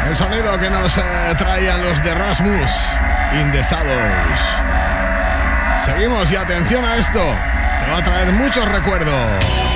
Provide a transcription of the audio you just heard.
El sonido que nos traían los de Rasmus, In the Shadows. Seguimos y atención a esto, te va a traer muchos recuerdos.